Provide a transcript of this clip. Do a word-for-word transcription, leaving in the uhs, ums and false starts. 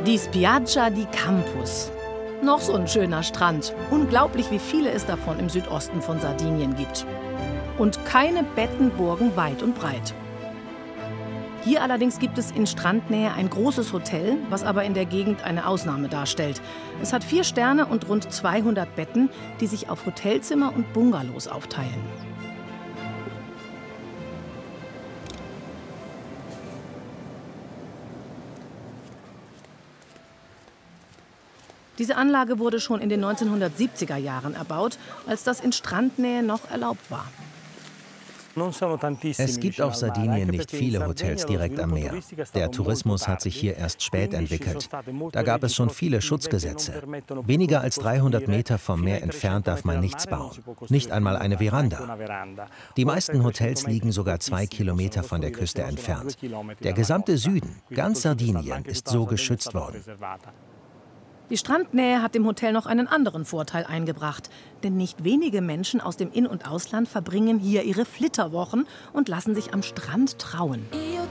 Die Spiaggia di Campus. Noch so ein schöner Strand. Unglaublich, wie viele es davon im Südosten von Sardinien gibt. Und keine Bettenburgen weit und breit. Hier allerdings gibt es in Strandnähe ein großes Hotel, was aber in der Gegend eine Ausnahme darstellt. Es hat vier Sterne und rund zweihundert Betten, die sich auf Hotelzimmer und Bungalows aufteilen. Diese Anlage wurde schon in den neunzehnhundertsiebziger Jahren erbaut, als das in Strandnähe noch erlaubt war. Es gibt auf Sardinien nicht viele Hotels direkt am Meer. Der Tourismus hat sich hier erst spät entwickelt. Da gab es schon viele Schutzgesetze. Weniger als dreihundert Meter vom Meer entfernt darf man nichts bauen. Nicht einmal eine Veranda. Die meisten Hotels liegen sogar zwei Kilometer von der Küste entfernt. Der gesamte Süden, ganz Sardinien, ist so geschützt worden. Die Strandnähe hat dem Hotel noch einen anderen Vorteil eingebracht. Denn nicht wenige Menschen aus dem In- und Ausland verbringen hier ihre Flitterwochen und lassen sich am Strand trauen.